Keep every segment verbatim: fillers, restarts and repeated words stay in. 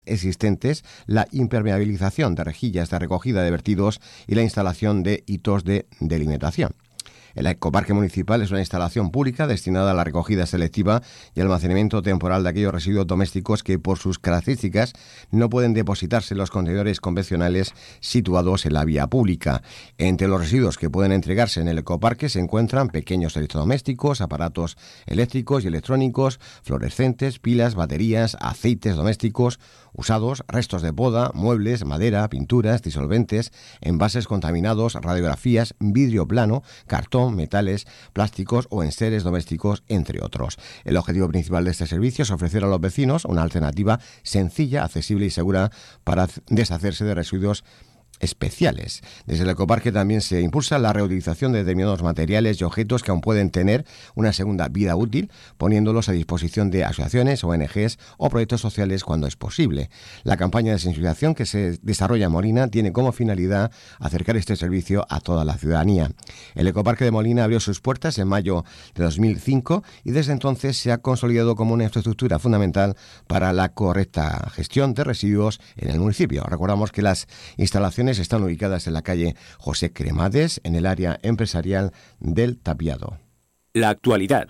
existentes, la impermeabilización de rejillas de recogida de vertidos y la instalación de hitos de delimitación. El ecoparque municipal es una instalación pública destinada a la recogida selectiva y almacenamiento temporal de aquellos residuos domésticos que, por sus características, no pueden depositarse en los contenedores convencionales situados en la vía pública. Entre los residuos que pueden entregarse en el ecoparque se encuentran pequeños electrodomésticos, aparatos eléctricos y electrónicos, fluorescentes, pilas, baterías, aceites domésticos usados, restos de poda, muebles, madera, pinturas, disolventes, envases contaminados, radiografías, vidrio plano, cartón, metales, plásticos o enseres domésticos, entre otros. El objetivo principal de este servicio es ofrecer a los vecinos una alternativa sencilla, accesible y segura para deshacerse de residuos especiales. Desde el ecoparque también se impulsa la reutilización de determinados materiales y objetos que aún pueden tener una segunda vida útil, poniéndolos a disposición de asociaciones, O N Ges o proyectos sociales cuando es posible. La campaña de sensibilización que se desarrolla en Molina tiene como finalidad acercar este servicio a toda la ciudadanía. El ecoparque de Molina abrió sus puertas en mayo de dos mil cinco y desde entonces se ha consolidado como una infraestructura fundamental para la correcta gestión de residuos en el municipio. Recordamos que las instalaciones están ubicadas en la calle José Cremades, en el área empresarial del Tapiado. La actualidad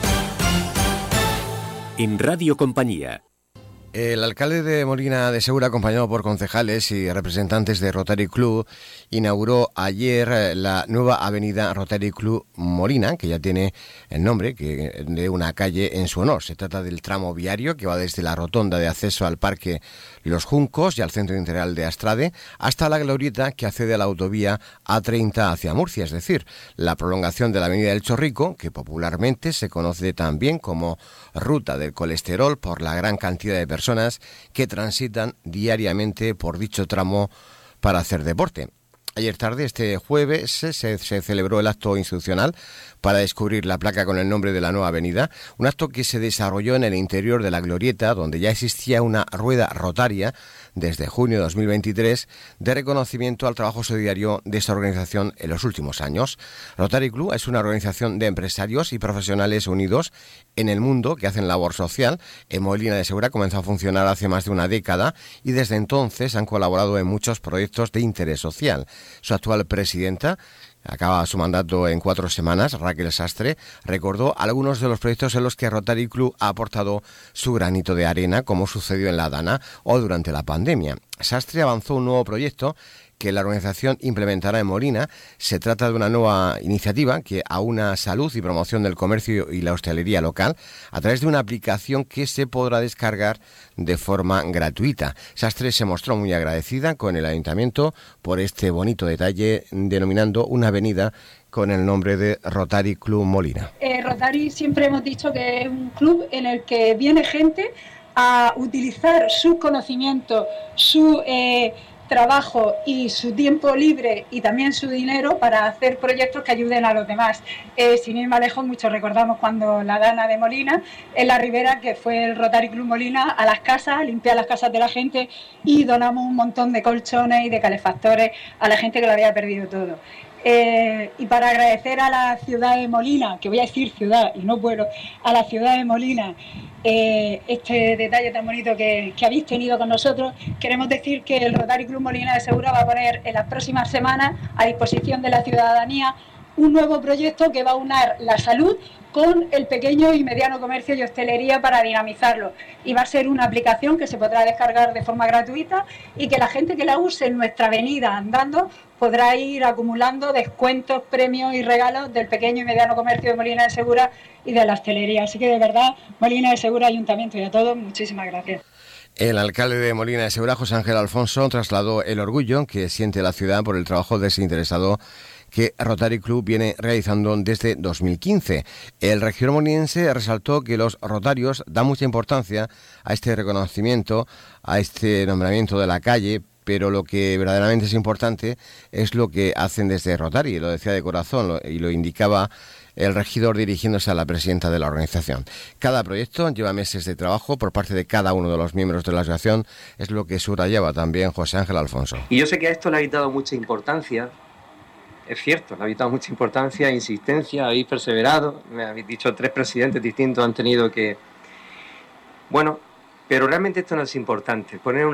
en Radio Compañía. El alcalde de Molina de Segura, acompañado por concejales y representantes de Rotary Club, inauguró ayer la nueva avenida Rotary Club Molina, que ya tiene el nombre que, de una calle en su honor. Se trata del tramo viario que va desde la rotonda de acceso al Parque Los Juncos y al Centro Integral de Astrade hasta la glorieta que accede a la autovía A treinta hacia Murcia, es decir, la prolongación de la avenida del Chorrico, que popularmente se conoce también como Ruta del Colesterol por la gran cantidad de personas personas que transitan diariamente por dicho tramo para hacer deporte. Ayer tarde, este jueves, se, se celebró el acto institucional para descubrir la placa con el nombre de la nueva avenida, un acto que se desarrolló en el interior de la glorieta, donde ya existía una rueda rotaria desde junio de dos mil veintitrés de reconocimiento al trabajo solidario de esta organización en los últimos años. Rotary Club es una organización de empresarios y profesionales unidos en el mundo que hacen labor social. En Molina de Segura comenzó a funcionar hace más de una década y desde entonces han colaborado en muchos proyectos de interés social. Su actual presidenta, acaba su mandato en cuatro semanas, Raquel Sastre, recordó algunos de los proyectos en los que Rotary Club ha aportado su granito de arena, como sucedió en La Dana o durante la pandemia. Sastre avanzó un nuevo proyecto que la organización implementará en Molina. Se trata de una nueva iniciativa que aúna salud y promoción del comercio y la hostelería local a través de una aplicación que se podrá descargar de forma gratuita. Sastre se mostró muy agradecida con el ayuntamiento por este bonito detalle, denominando una avenida con el nombre de Rotary Club Molina. Eh, Rotary siempre hemos dicho que es un club en el que viene gente a utilizar sus conocimientos, su eh, trabajo y su tiempo libre y también su dinero para hacer proyectos que ayuden a los demás. Eh, sin ir más lejos, muchos recordamos cuando la Dana de Molina, en la Ribera, que fue el Rotary Club Molina, a las casas, a limpiar las casas de la gente y donamos un montón de colchones y de calefactores a la gente que lo había perdido todo. Eh, y para agradecer a la ciudad de Molina, que voy a decir ciudad y no puedo, a la ciudad de Molina, eh, este detalle tan bonito que, que habéis tenido con nosotros, queremos decir que el Rotary Club Molina de Segura va a poner en las próximas semanas a disposición de la ciudadanía un nuevo proyecto que va a unar la salud con el pequeño y mediano comercio y hostelería para dinamizarlo. Y va a ser una aplicación que se podrá descargar de forma gratuita y que la gente que la use en nuestra avenida andando podrá ir acumulando descuentos, premios y regalos del pequeño y mediano comercio de Molina de Segura y de la hostelería. Así que de verdad, Molina de Segura, Ayuntamiento y a todos, muchísimas gracias. El alcalde de Molina de Segura, José Ángel Alfonso, trasladó el orgullo que siente la ciudad por el trabajo desinteresado que Rotary Club viene realizando desde dos mil quince. El regidor moliniense resaltó que los rotarios dan mucha importancia a este reconocimiento, a este nombramiento de la calle, pero lo que verdaderamente es importante es lo que hacen desde Rotary, lo decía de corazón y lo indicaba el regidor dirigiéndose a la presidenta de la organización. Cada proyecto lleva meses de trabajo por parte de cada uno de los miembros de la asociación, es lo que subrayaba también José Ángel Alfonso. Y yo sé que a esto le habéis dado mucha importancia, es cierto, le habéis dado mucha importancia, insistencia, habéis perseverado, me habéis dicho tres presidentes distintos han tenido que, bueno, Pero realmente esto no es importante. Poner